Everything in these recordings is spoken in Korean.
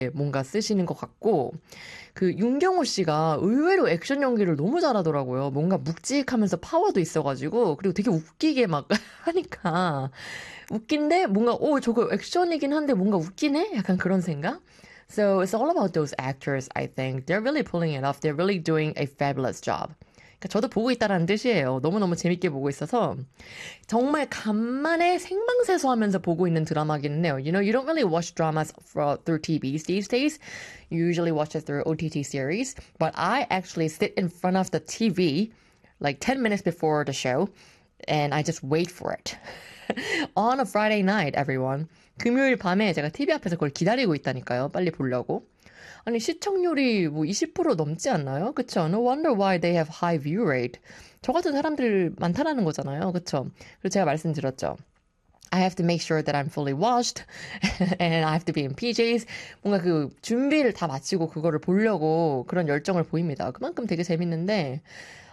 뭔가 쓰시는 것 같고 그 윤경호 씨가 의외로 액션 연기를 너무 잘하더라고요. 뭔가 묵직하면서 파워도 있어가지고 그리고 되게 웃기게 막 하니까 웃긴데 뭔가 저거 액션이긴 한데 뭔가 웃기네? 약간 그런 생각? So it's all about those actors, I think. They're really pulling it off. They're really doing a fabulous job. 그러니까 저도 보고 있다라는 뜻이에요. 너무너무 재밌게 보고 있어서 정말 간만에 생방세수하면서 보고 있는 드라마기는 해요. You know, you don't really watch dramas through TVs these days. You usually watch it through OTT series. But I actually sit in front of the TV like 10 minutes before the show and I just wait for it. On a Friday night, everyone. 금요일 밤에 제가 TV 앞에서 그걸 기다리고 있다니까요. 빨리 보려고. 아니 시청률이 뭐 20% 넘지 않나요? 그쵸? No wonder why they have high view rate. 저 같은 사람들 많다라는 거잖아요. 그쵸? 그리고 제가 말씀드렸죠. I have to make sure that I'm fully washed and I have to be in PJs. 뭔가 그 준비를 다 마치고 그거를 보려고 그런 열정을 보입니다. 그만큼 되게 재밌는데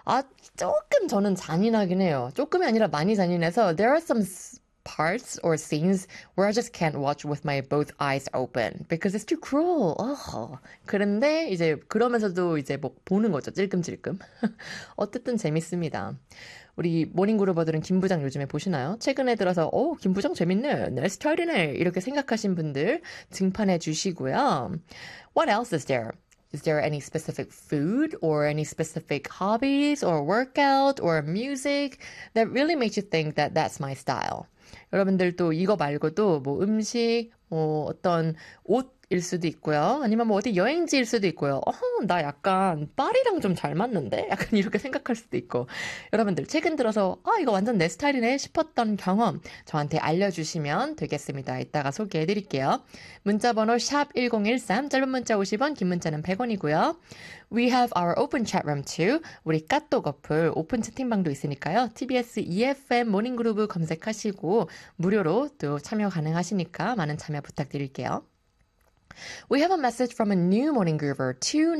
조금 저는 잔인하긴 해요. 조금이 아니라 많이 잔인해서 there are some parts or scenes where I just can't watch with my both eyes open because it's too cruel. 그런데 이제 그러면서도 이제 뭐 보는 거죠. 찔끔찔끔. 어쨌든 재밌습니다. 우리 모닝그루버들은 김부장 요즘에 보시나요? 최근에 들어서 김부장 재밌네. 내 스타일이네. 이렇게 생각하신 분들 증판해 주시고요. What else is there? Is there any specific food or any specific hobbies or workout or music that really makes you think that that's my style? 여러분들도 이거 말고도 뭐 음식, 뭐 어떤 옷일 수도 있고요. 아니면 뭐 어디 여행지일 수도 있고요. 나 약간 파리랑 좀 잘 맞는데? 약간 이렇게 생각할 수도 있고. 여러분들 최근 들어서 이거 완전 내 스타일이네 싶었던 경험 저한테 알려주시면 되겠습니다. 이따가 소개해드릴게요. 문자번호 샵 1013, 짧은 문자 50원, 긴 문자는 100원이고요. We have our open chat room too. 우리 까똑 어플 오픈 채팅방도 있으니까요. TBS EFM 모닝그루브 검색하시고 무료로 또 참여 가능하시니까 많은 참여 부탁드릴게요. We have a message from a new morning groover,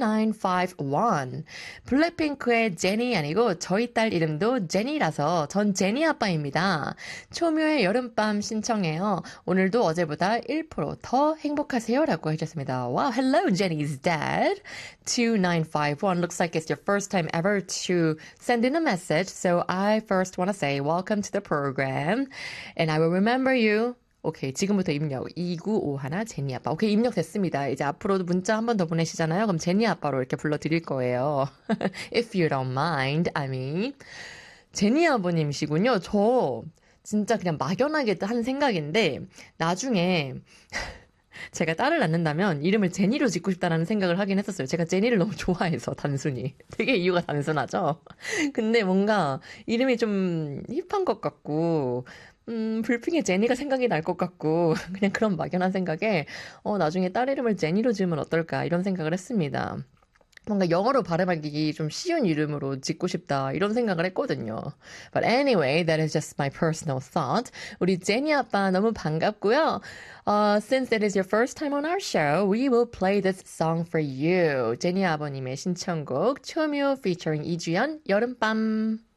2951. 블랙핑크의 제니 아니고 저희 딸 이름도 제니라서 전 제니 아빠입니다. 초묘의 여름밤 신청해요. 오늘도 어제보다 1%더 행복하세요 라고 해주셨습니다. Wow, hello Jenny's dad. 2951 looks like it's your first time ever to send in a message. So I first want to say welcome to the program. And I will remember you. 오케이, 지금부터 입력. 2951 제니 아빠. 오케이, 입력됐습니다. 이제 앞으로도 문자 한 번 더 보내시잖아요. 그럼 제니 아빠로 이렇게 불러드릴 거예요. If you don't mind, I mean. 제니 아버님이시군요. 저 진짜 그냥 막연하게 한 생각인데 나중에 제가 딸을 낳는다면 이름을 제니로 짓고 싶다라는 생각을 하긴 했었어요. 제가 제니를 너무 좋아해서 단순히. 되게 이유가 단순하죠. 근데 뭔가 이름이 좀 힙한 것 같고 불핑의 제니가 생각이 날 것 같고 그냥 그런 막연한 생각에 나중에 딸 이름을 제니로 지으면 어떨까 이런 생각을 했습니다. 뭔가 영어로 발음하기 좀 쉬운 이름으로 짓고 싶다 이런 생각을 했거든요. But anyway, that is just my personal thought. 우리 제니 아빠 너무 반갑고요. Since it is your first time on our show, we will play this song for you. 제니 아버님의 신청곡 초묘 featuring 이주연 여름밤.